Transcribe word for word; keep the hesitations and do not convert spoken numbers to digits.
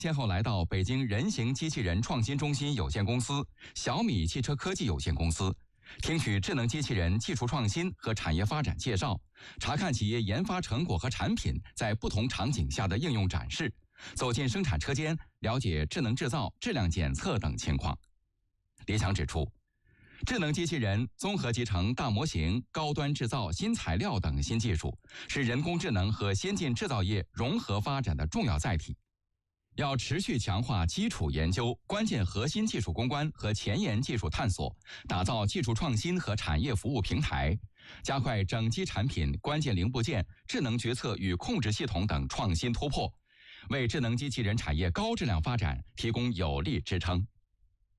先后来到北京人形机器人创新中心有限公司、小米汽车科技有限公司，听取智能机器人技术创新和产业发展介绍，查看企业研发成果和产品在不同场景下的应用展示，走进生产车间，了解智能制造、质量检测等情况。李强指出，智能机器人综合集成大模型、高端制造、新材料等新技术，是人工智能和先进制造业融合发展的重要载体。要持续强化基础研究、关键核心技术攻关和前沿技术探索，打造技术创新和产业服务平台，加快整机产品、关键零部件、智能决策与控制系统等创新突破，为智能机器人产业高质量发展提供有力支撑。